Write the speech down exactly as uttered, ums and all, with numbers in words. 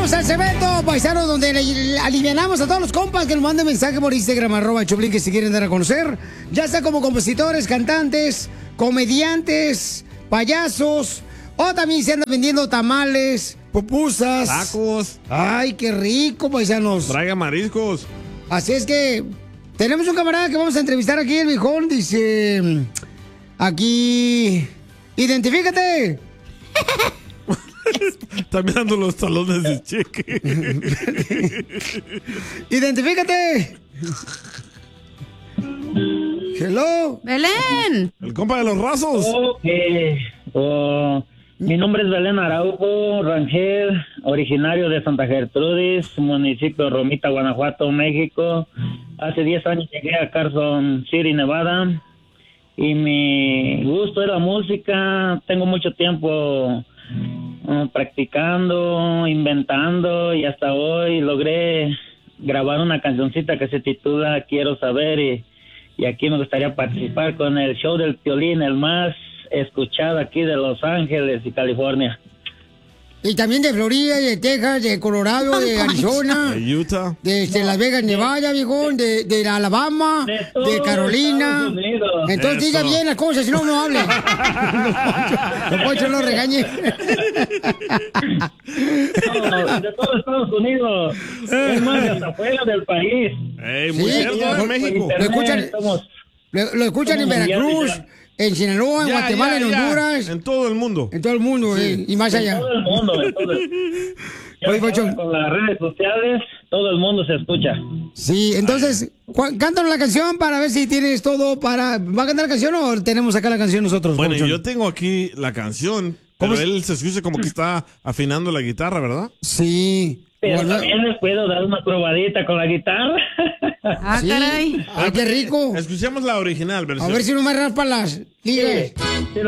Vamos al cemento, paisano, donde le, le alivianamos a todos los compas que nos manden mensaje por Instagram, arroba el Choplin, que se quieren dar a conocer. Ya sea como compositores, cantantes, comediantes, payasos, o también se andan vendiendo tamales, pupusas. Tacos. Ay, qué rico, paisanos. Traiga mariscos. Así es que tenemos un camarada que vamos a entrevistar aquí, el viejón. Dice, aquí, identifícate. Está mirando los talones de cheque. Identifícate. Hello. Belén. El compa de los rasos. Ok. Oh, mi nombre es Belén Araujo Rangel, originario de Santa Gertrudis, municipio de Romita, Guanajuato, México. Hace diez años llegué a Carson City, Nevada. Y mi gusto es la música. Tengo mucho tiempo Uh, practicando, inventando, y hasta hoy logré grabar una cancioncita que se titula Quiero Saber, y, y aquí me gustaría participar con el show del Piolín, el más escuchado aquí de Los Ángeles y California. Y también de Florida, de Texas, de Colorado, de Arizona, de Utah, de, de Las Vegas, Nevada, viejón, de, de Alabama, de, de Carolina. Entonces diga bien las cosas, si no, no hable. No, Poncho, no regañe. No, de todo Estados Unidos. Es más, hasta afuera del país. Ey, muy Sí, cierto, por- en México. Lo escuchan, Somos- lo, lo escuchan en somos Veracruz, mundiales en Sinaloa, en Ya, Guatemala, ya, en ya. Honduras, En todo el mundo. en todo el mundo, eh, y más En allá. todo el mundo, en todo el- Ya Oye, ahora Poncho. con las redes sociales, todo el mundo se escucha. Sí, entonces, cu- cántanos la canción para ver si tienes todo para... ¿Va a cantar la canción o tenemos acá la canción nosotros? Bueno, Poncho? yo tengo aquí la canción, ¿Cómo pero se- él se escucha como que está afinando la guitarra, ¿verdad? Sí. Pero Bueno, también les puedo dar una probadita con la guitarra. Ah, sí. caray. Ay, qué rico. Escuchemos la original A versión. ver si no me raspa las ligas. Sí, sí,